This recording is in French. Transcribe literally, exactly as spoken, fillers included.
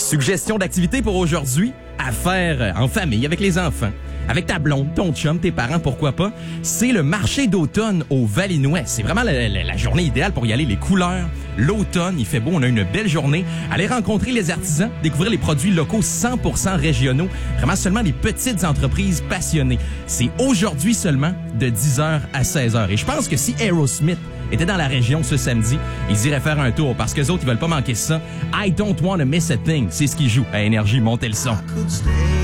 Suggestion d'activité pour aujourd'hui, à faire en famille avec les enfants. Avec ta blonde, ton chum, tes parents, pourquoi pas. C'est le marché d'automne au Valinois. C'est vraiment la, la, la journée idéale pour y aller. Les couleurs, l'automne, il fait beau, on a une belle journée. Aller rencontrer les artisans, découvrir les produits locaux cent pour cent régionaux. Vraiment seulement les petites entreprises passionnées. C'est aujourd'hui seulement de dix heures à seize heures. Et je pense que si Aerosmith était dans la région ce samedi, ils iraient faire un tour parce que les autres, ils veulent pas manquer ça. I don't wanna miss a thing. C'est ce qu'ils jouent à Énergie. Montez le son.